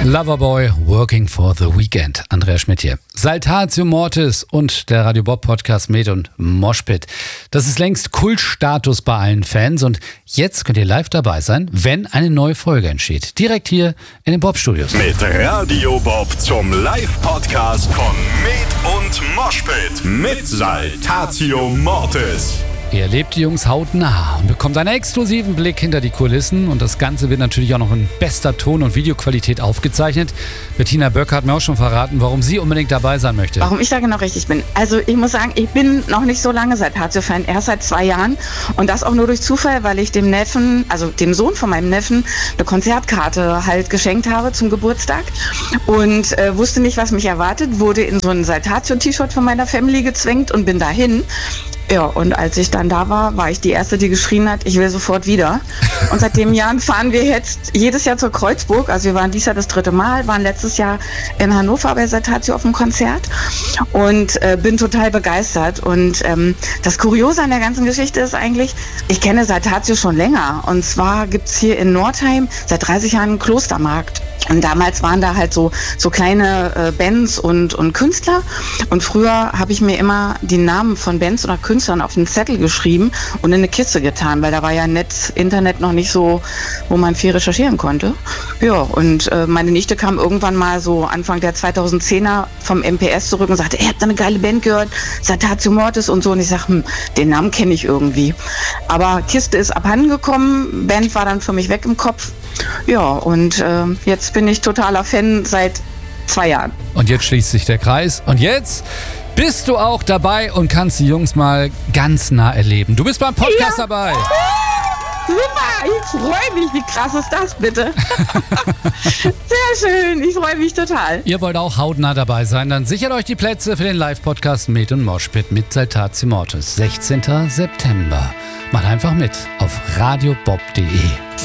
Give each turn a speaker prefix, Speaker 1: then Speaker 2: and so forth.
Speaker 1: Loverboy, Working for the Weekend. Andreas Schmidt hier. Saltatio Mortis und der Radio Bob Podcast Med und Moshpit. Das ist längst Kultstatus bei allen Fans und jetzt könnt ihr live dabei sein, wenn eine neue Folge entsteht. Direkt hier in den Bob Studios.
Speaker 2: Mit Radio Bob zum Live-Podcast von Med und Moshpit mit Saltatio Mortis.
Speaker 1: Ihr erlebt die Jungs hautnah und bekommt einen exklusiven Blick hinter die Kulissen. Und das Ganze wird natürlich auch noch in bester Ton- und Videoqualität aufgezeichnet. Bettina Böcker hat mir auch schon verraten, warum sie unbedingt dabei sein möchte.
Speaker 3: Warum ich da genau richtig bin. Also ich muss sagen, ich bin noch nicht so lange Saltatio-Fan, erst seit 2 Jahren. Und das auch nur durch Zufall, weil ich dem Neffen, also dem Sohn von meinem Neffen, eine Konzertkarte halt geschenkt habe zum Geburtstag. Und wusste nicht, was mich erwartet, wurde in so ein Saltatio-T-Shirt von meiner Family gezwängt und bin dahin. Ja, und als ich dann da war, war ich die Erste, die geschrien hat, ich will sofort wieder. Und seit dem Jahr fahren wir jetzt jedes Jahr zur Kreuzburg. Also wir waren dieses Jahr das 3. Mal, waren letztes Jahr in Hannover bei Saltatio auf dem Konzert und bin total begeistert. Und das Kuriose an der ganzen Geschichte ist eigentlich, ich kenne Saltatio schon länger. Und zwar gibt's hier in Nordheim seit 30 Jahren einen Klostermarkt. Und damals waren da halt so kleine Bands und Künstler. Und früher habe ich mir immer die Namen von Bands oder Künstlern auf einen Zettel geschrieben und in eine Kiste getan, weil da war ja Internet noch nicht so, wo man viel recherchieren konnte. Ja, und meine Nichte kam irgendwann mal so Anfang der 2010er vom MPS zurück und sagte, ihr habt da eine geile Band gehört, Saltatio Mortis und so. Und ich sage, den Namen kenne ich irgendwie. Aber Kiste ist abhanden gekommen, Band war dann für mich weg im Kopf. Ja, und jetzt bin ich totaler Fan seit 2 Jahren.
Speaker 1: Und jetzt schließt sich der Kreis. Und jetzt bist du auch dabei und kannst die Jungs mal ganz nah erleben. Du bist beim Podcast dabei.
Speaker 3: Super, ich freue mich. Wie krass ist das bitte? Sehr schön, ich freue mich total.
Speaker 1: Ihr wollt auch hautnah dabei sein, dann sichert euch die Plätze für den Live-Podcast Med und Moshpit mit Saltatio Mortis. 16. September. Macht einfach mit auf radiobob.de.